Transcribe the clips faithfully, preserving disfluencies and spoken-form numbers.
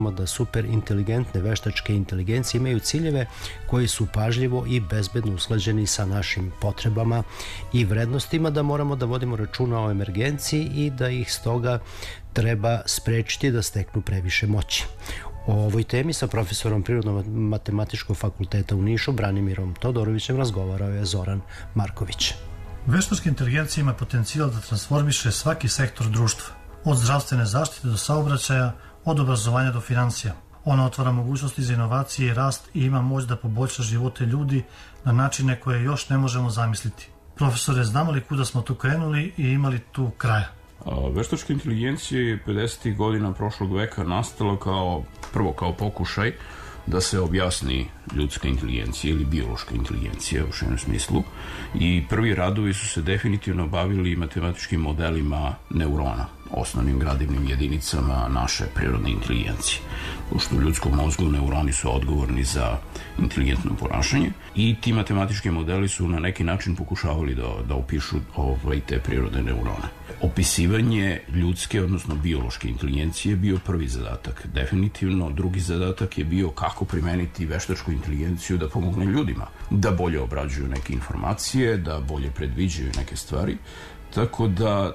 da super inteligentne veštačke inteligencije imaju ciljeve koji su pažljivo i bezbedno usklađeni sa našim potrebama i vrednostima, da moramo da vodimo računa o emergenciji i da ih stoga treba sprečiti da steknu previše moći. O ovoj temi sa profesorom Prirodno-matematičkog fakulteta u Nišu, Branimirom Todorovićem, razgovarao je Zoran Marković. Veštačka inteligencija ima potencijal da transformiše svaki sektor društva, od zdravstvene zaštite do saobraćaja, od obrazovanja do financija. Ona otvara mogućnosti za inovacije i rast i ima moć da poboljša živote ljudi na načine koje još ne možemo zamisliti. Profesore, znamo li kuda smo tu krenuli i imali tu kraja? Veštačka inteligencija je pedesetih godina prošlog veka nastala kao, prvo kao pokušaj da se objasni ljudska inteligencija ili biološka inteligencija u širem smislu, i prvi radovi su se definitivno bavili matematičkim modelima neurona, osnovnim gradivnim jedinicama naše prirodne inteligencije. Pošto u ljudskom mozgu neuroni su odgovorni za inteligentno ponašanje i ti matematički modeli su na neki način pokušavali da, da opišu ovaj, te prirodne neurone. Opisivanje ljudske, odnosno biološke inteligencije je bio prvi zadatak. Definitivno drugi zadatak je bio kako primeniti veštačku inteligenciju da pomogne ljudima, da bolje obrađuju neke informacije, da bolje predviđaju neke stvari. Tako da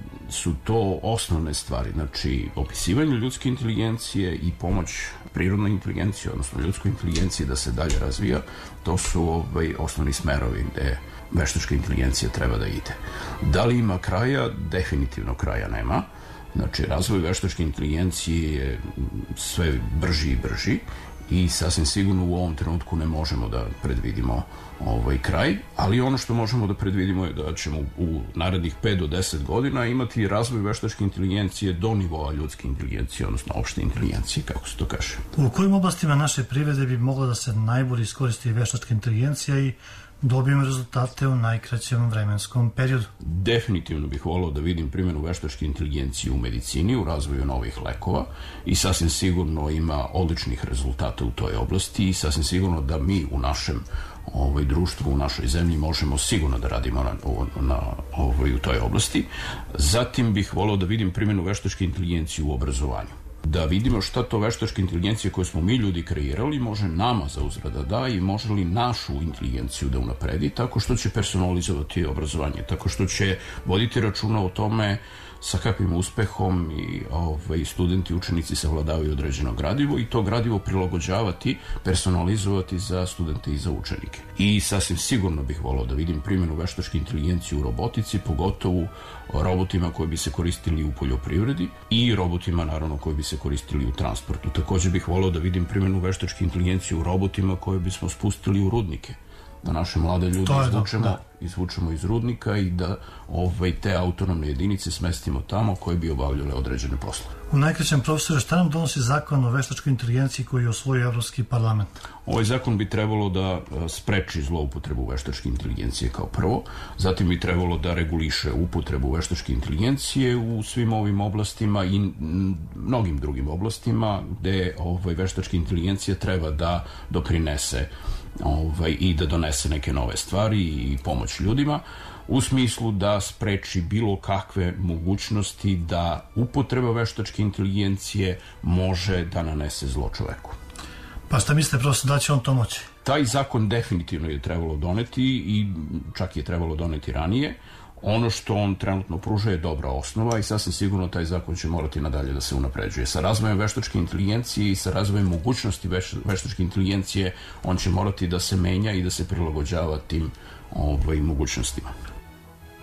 su to osnovne stvari, znači opisivanje ljudske inteligencije i pomoć prirodnoj inteligenciji, odnosno ljudskoj inteligenciji da se dalje razvija. To su ovaj, osnovni smerovi gde veštačka inteligencija treba da ide. Da li ima kraja? Definitivno kraja nema. Znači, razvoj veštačke inteligencije je sve brži i brži i sasvim sigurno u ovom trenutku ne možemo da predvidimo ovaj kraj, ali ono što možemo da predvidimo je da ćemo u narednih pet do deset godina imati razvoj veštačke inteligencije do nivoa ljudske inteligencije, odnosno opšte inteligencije, kako se to kaže. U kojim oblastima naše privrede bi mogla da se najbolje iskoristi veštačka inteligencija i dobijemo rezultate u najkraćem vremenskom periodu? Definitivno bih volao da vidim primjenu veštačke inteligencije u medicini, u razvoju novih lekova, i sasvim sigurno ima odličnih rezultata u toj oblasti i sasvim sigurno da mi u našem ovaj, društvu, u našoj zemlji možemo sigurno da radimo na, na, ovaj, u toj oblasti. Zatim bih volao da vidim primjenu veštačke inteligencije u obrazovanju. Da vidimo šta to veštačka inteligencija koju smo mi ljudi kreirali može nama za uzvrat da da i može li našu inteligenciju da unapredi tako što će personalizovati obrazovanje, tako što će voditi računa o tome sa kakvim uspehom i ovaj, studenti, učenici savladavaju određeno gradivo i to gradivo prilagođavati, personalizovati za studente i za učenike. I sasvim sigurno bih volao da vidim primjenu veštačke inteligencije u robotici, pogotovo robotima koji bi se koristili u poljoprivredi i robotima naravno koji bi se koristili u transportu. Također bih volao da vidim primjenu veštačke inteligencije u robotima koje bismo spustili u rudnike, da naše mlade ljude izvučemo, da. izvučemo iz rudnika i da ovaj, te autonomne jedinice smestimo tamo koje bi obavljale određene poslove. U najkraćem, profesore, šta nam donosi zakon o veštačkoj inteligenciji koji je osvojio Evropski parlament? Ovaj zakon bi trebalo da spreči zloupotrebu veštačke inteligencije kao prvo, zatim bi trebalo da reguliše upotrebu veštačke inteligencije u svim ovim oblastima i mnogim drugim oblastima gde ovaj, veštačka inteligencija treba da doprinese ovaj, i da donese neke nove stvari i pomoć ljudima, u smislu da spreči bilo kakve mogućnosti da upotreba veštačke inteligencije može da nanese zlo čoveku. Pa šta mislite, prosto, da će on to moći? Taj zakon definitivno je trebalo doneti i čak je trebalo doneti ranije. Ono što on trenutno pruža je dobra osnova i sasvim sigurno taj zakon će morati nadalje da se unapređuje. Sa razvojem veštačke inteligencije i sa razvojem mogućnosti veš, veštačke inteligencije on će morati da se menja i da se prilagođava tim ovaj, mogućnostima.